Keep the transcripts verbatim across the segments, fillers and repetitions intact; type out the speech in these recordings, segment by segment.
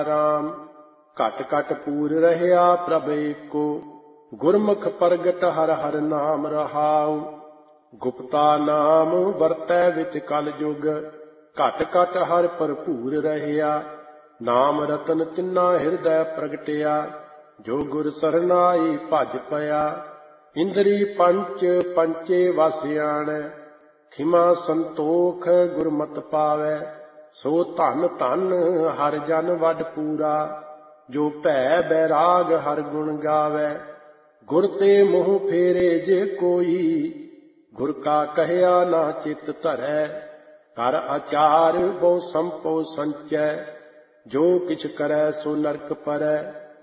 ਰਾਮ। ਘਟ ਘਟ ਪੂਰ ਰਹਿਆ ਪ੍ਰਭ ਏਕੋ, ਗੁਰਮੁਖ ਪ੍ਰਗਟ ਹਰ ਹਰ ਨਾਮ ਰਹਾਉ। ਗੁਪਤਾ ਨਾਮ ਵਰਤੈ ਵਿੱਚ ਕਲ ਜੁਗ, ਘਟ ਘਟ ਹਰ ਭਰਪੂਰ ਰਹਿਆ। ਨਾਮ ਰਤਨ ਤਿੰਨਾ ਹਿਰਦੈ ਪ੍ਰਗਟਿਆ, ਜੋ ਗੁਰ ਸਰਨਾਈ ਭਜ ਪਿਆ। ਇੰਦਰੀ ਪੰਚ ਪੰਚੇ ਵਸ ਆਣੈ, ਖਿਮਾ ਸੰਤੋਖ ਗੁਰਮਤਿ ਪਾਵੈ। ਸੋ ਧਨ ਧਨ ਹਰਿ ਜਨ ਵੱਡ ਪੂਰਾ, ਜੋ ਭੈ ਬੈਰਾਗ ਹਰਿ ਗੁਣ ਗਾਵੈ। ਗੁਰ ਤੇ ਮੂੰਹ ਫੇਰੇ ਜੇ ਕੋਈ, ਗੁਰ ਕਾ ਕਹਿਆ ਨਾ ਚਿਤ ਧਰੈ। ਕਰ ਆਚਾਰ ਬਹੁ ਸੰਪੋ ਸੰਚੈ, ਜੋ ਕਿਛ ਕਰੈ ਸੋ ਨਰਕ ਪਰੈ।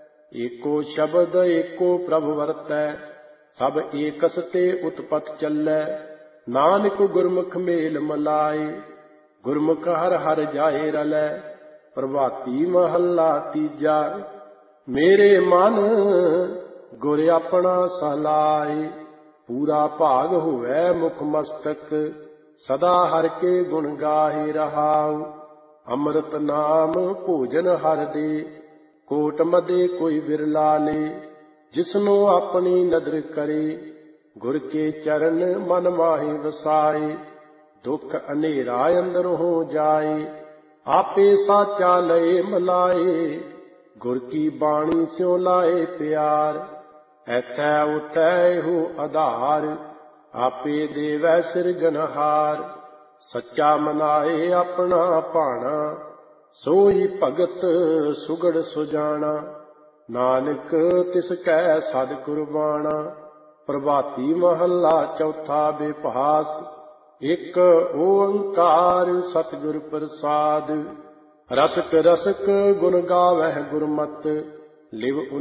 ਏਕੋ ਸ਼ਬਦ ਏਕੋ ਪ੍ਰਭ ਵਰਤੈ, ਸਭ ਏਕਸ ਤੇ ਉਤਪਤ ਚੱਲੈ। ਨਾਨਕ ਗੁਰਮੁਖ ਮੇਲ ਮਲਾਏ, ਗੁਰਮੁਖ ਹਰਿ ਹਰਿ ਜਾਏ ਰਲੈ। ਪ੍ਰਭਾਤੀ ਮਹੱਲਾ ਤੀਜਾ। ਮੇਰੇ ਮਨ ਗੁਰ ਆਪਣਾ ਸਲਾਏ, ਪੂਰਾ ਭਾਗ ਹੋਵੈ ਮੁਖ ਮਸਤਕ। ਸਦਾ ਹਰਿ ਕੇ ਗੁਣ ਗਾਹੇ ਰਹਾਉ। ਅੰਮ੍ਰਿਤ ਨਾਮ ਭੋਜਨ ਹਰਿ ਦੇ, ਕੋਟ ਮਦੇ ਕੋਈ ਵਿਰਲਾ ਲੇ। ਜਿਸਨੂੰ ਆਪਣੀ ਨਦਰ ਕਰੇ, ਗੁਰ ਕੇ ਚਰਨ ਮਨ ਮਾਹੇ ਵਸਾਏ। ਦੁਖ ਹਨੇਰਾ ਅੰਦਰ ਹੋ ਜਾਏ, ਆਪੇ ਸਾਚਾ ਲਏ ਮਲਾਏ। ਗੁਰ ਕੀ ਬਾਣੀ ਸਿਉ ਲਾਏ ਪਿਆਰ, ਐਥੈ ਉਥੈ ਇਹੋ ਆਧਾਰ। ਆਪੇ ਦੇਵੈ ਸਿਰਜਨਹਾਰ, ਸੱਚਾ ਮਨਾਏ ਆਪਣਾ ਭਾਣਾ। ਸੋਈ ਭਗਤ ਸੁਗੜ ਸੁਜਾਣਾ, ਨਾਨਕ ਤਿਸ ਕੈ ਸਦ ਕੁਰਬਾਣਾ। ਪ੍ਰਭਾਤੀ ਮਹੱਲਾ ਚੌਥਾ ਬਿਪਾਸ। ਇਕ ਓੰਕਾਰ ਸਤਿਗੁਰ ਪ੍ਰਸਾਦਿ, ਰਸਕ ਰਸਕ ਗੁਣ ਗਾਵਹਿ ਗੁਰਮਤਿ। ਲਿਵ